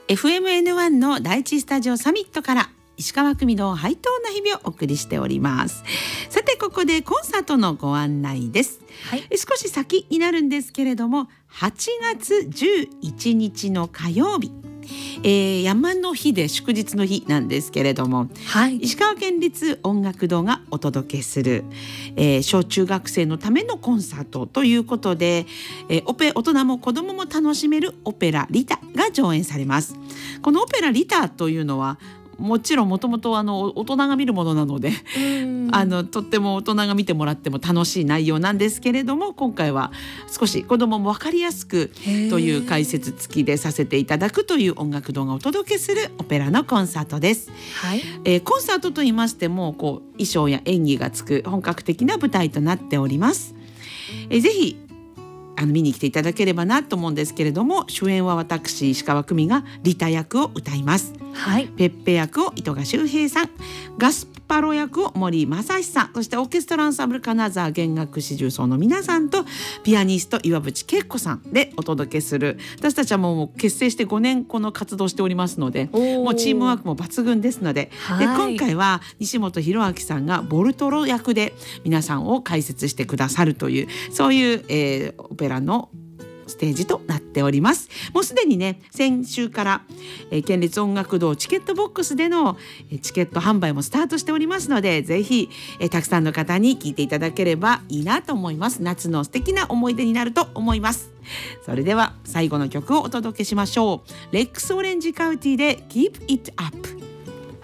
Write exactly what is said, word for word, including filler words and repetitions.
エフエムエヌワン の第一スタジオサミットから石川久美のハイトーンな日々をお送りしております。さてここでコンサートのご案内です、はい、少し先になるんですけれどもはちがつじゅういちにちの火曜日、えー、山の日で祝日の日なんですけれども、はい、石川県立音楽堂がお届けする、えー、小中学生のためのコンサートということで、えー、オペ大人も子どもも楽しめるオペラリタが上演されます。このオペラリタというのはもちろんもともと大人が見るものなのであのとっても大人が見てもらっても楽しい内容なんですけれども、今回は少し子どもも分かりやすくという解説付きでさせていただくという音楽動画をお届けするオペラのコンサートです、はい、えー、コンサートといいましてもこう衣装や演技がつく本格的な舞台となっております。えー、ぜひあの見に来ていただければなと思うんですけれども、主演は私石川久美がリタ役を歌います、はい、ペッペ役を糸賀修平さん、ガスパロ役を森正史さん、そしてオーケストラアンサンブル金沢弦楽四重奏の皆さんとピアニスト岩渕恵子さんでお届けする。私たちはもう結成してごねんこの活動しておりますので、もうチームワークも抜群ですので、はい、で今回は西本博明さんがボルトロ役で皆さんを解説してくださるというそういう、えー、オペラのステージとなっております。もうすでにね先週から、えー、県立音楽堂チケットボックスでの、えー、チケット販売もスタートしておりますので、ぜひ、えー、たくさんの方に聞いていただければいいなと思います。夏の素敵な思い出になると思います。それでは最後の曲をお届けしましょう。レックスオレンジカウティで Keep It Up。